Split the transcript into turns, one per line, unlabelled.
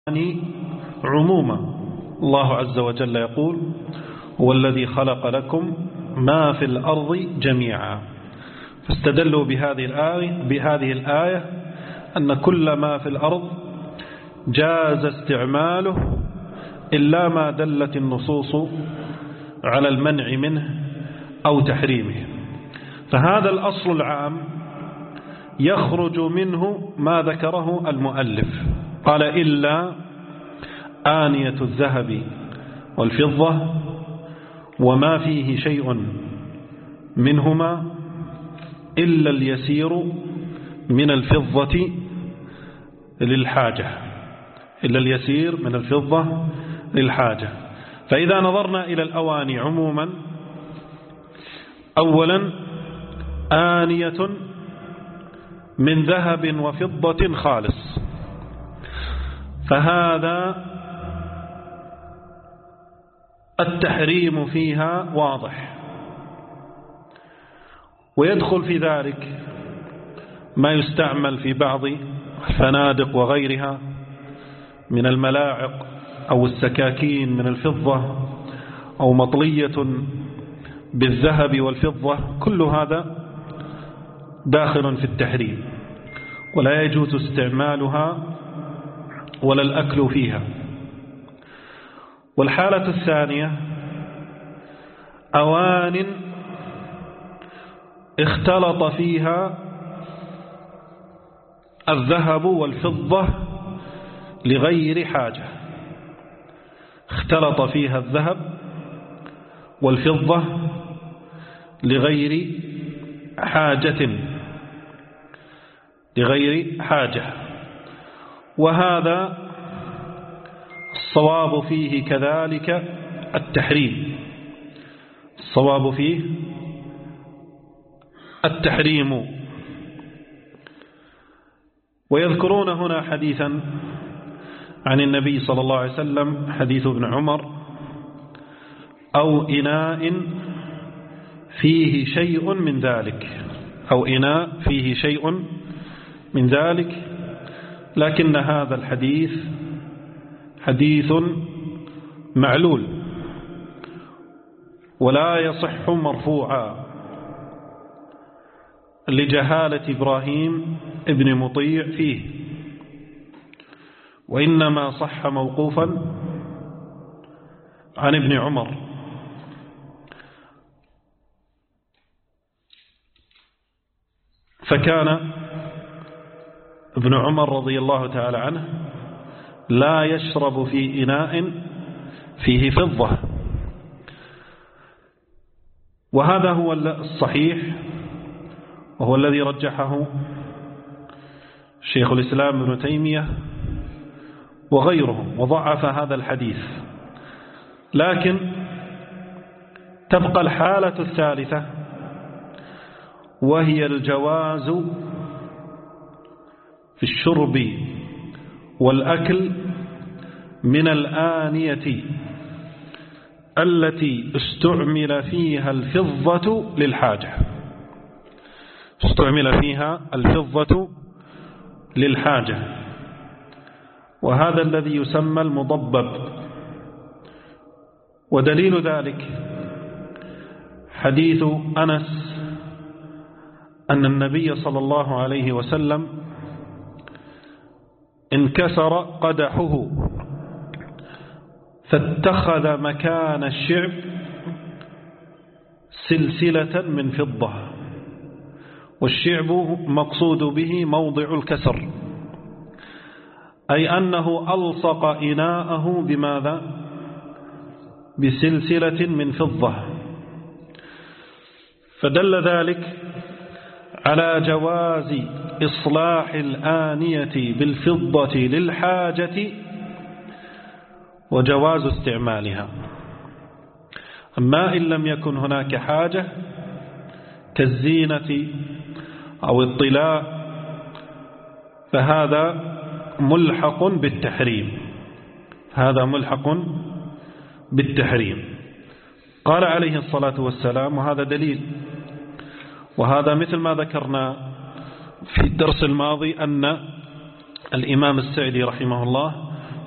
عموما. الله عز وجل يقول: هو الذي خلق لكم ما في الأرض جميعا. فاستدلوا بهذه الآية أن كل ما في الأرض جاز استعماله إلا ما دلت النصوص على المنع منه أو تحريمه. فهذا الأصل العام يخرج منه ما ذكره المؤلف، قال: إلا آنية الذهب والفضة وما فيه شيء منهما إلا اليسير من الفضة للحاجة، إلا اليسير من الفضة للحاجة. فإذا نظرنا إلى الأواني عموما، أولا آنية من ذهب وفضة خالص، فهذا التحريم فيها واضح، ويدخل في ذلك ما يستعمل في بعض الفنادق وغيرها من الملاعق أو السكاكين من الفضة أو مطلية بالذهب والفضة، كل هذا داخل في التحريم، ولا يجوز استعمالها ولا الأكل فيها. والحالة الثانية أوان اختلط فيها الذهب والفضة لغير حاجة، اختلط فيها الذهب والفضة لغير حاجة، وهذا الصواب فيه كذلك التحريم، الصواب فيه التحريم. ويذكرون هنا حديثا عن النبي صلى الله عليه وسلم، حديث ابن عمر: أو إناء فيه شيء من ذلك، أو إناء فيه شيء من ذلك. لكن هذا الحديث حديث معلول ولا يصح مرفوعا لجهالة إبراهيم ابن مطيع فيه، وإنما صح موقوفا عن ابن عمر. فكان ابن عمر رضي الله تعالى عنه لا يشرب في إناء فيه فضة، وهذا هو الصحيح، وهو الذي رجحه شيخ الإسلام ابن تيمية وغيرهم، وضعف هذا الحديث. لكن تبقى الحالة الثالثة، وهي الجواز في الشرب والأكل من الآنية التي استعمل فيها الفضة للحاجة، استعمل فيها الفضة للحاجة، وهذا الذي يسمى المضبب. ودليل ذلك حديث أنس أن النبي صلى الله عليه وسلم انكسر قدحه فاتخذ مكان الشعب سلسلة من فضة، والشعب مقصود به موضع الكسر، أي أنه ألصق إناءه بماذا؟ بسلسلة من فضة. فدل ذلك على جواز إصلاح الآنية بالفضة للحاجة وجواز استعمالها. أما إن لم يكن هناك حاجة كالزينة أو الطلاء فهذا ملحق بالتحريم، هذا ملحق بالتحريم. قال عليه الصلاة والسلام، وهذا دليل، وهذا مثل ما ذكرنا في الدرس الماضي، أن الإمام السعدي رحمه الله